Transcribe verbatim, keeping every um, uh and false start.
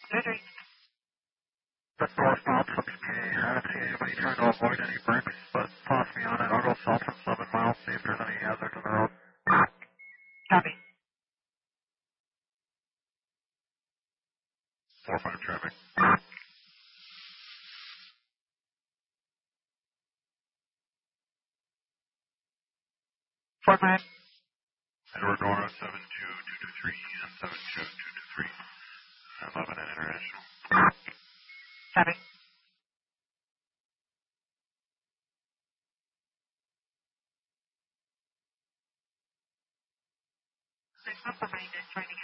City. The door stops looks to be, I don't see anybody trying to avoid any brakes, but toss me on it. I'll go south from seven miles, see if there's any hazards in the road. Copy. four five traffic. four five. Edward Nora seven two two two three and seven two two two three. eleven at International. Copy. There's no somebody that's trying to